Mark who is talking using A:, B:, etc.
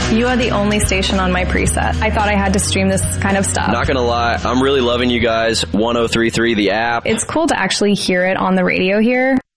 A: You are the only station on my preset. I thought I had to stream this kind of stuff.
B: Not gonna lie, I'm really loving you guys. 1033 the app.
A: It's cool to actually hear it on the radio here.